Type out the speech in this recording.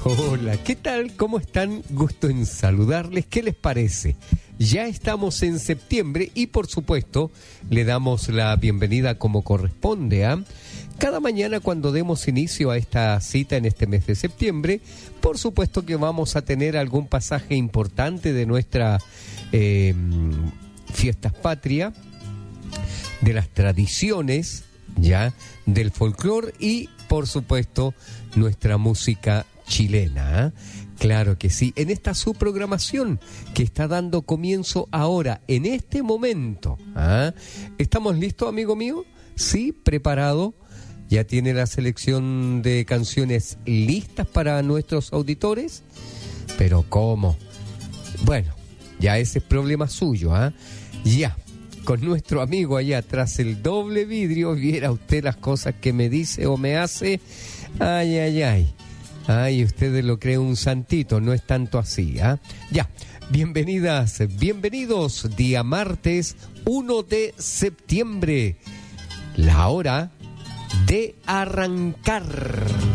Hola, ¿qué tal? ¿Cómo están? Gusto en saludarles. ¿Qué les parece? Ya estamos en septiembre y por supuesto le damos la bienvenida como corresponde a cada mañana cuando demos inicio a esta cita en este mes de septiembre. Por supuesto que vamos a tener algún pasaje importante de nuestra fiestas patria, de las tradiciones, ya, del folclore y por supuesto nuestra música chilena, ¿eh? Claro que sí, en esta su programación que está dando comienzo ahora, en este momento, ¿eh? ¿Estamos listos, amigo mío? Sí, preparado. ¿Ya tiene la selección de canciones listas para nuestros auditores? ¿Pero cómo? Bueno, ya ese es problema suyo, ¿ah? Ya, con nuestro amigo allá tras el doble vidrio, viera usted las cosas que me dice o me hace. Ay, ay, ay. Ay, usted lo cree un santito, no es tanto así, ¿ah? Ya, bienvenidas, bienvenidos, día martes 1 de septiembre. La hora de arrancar.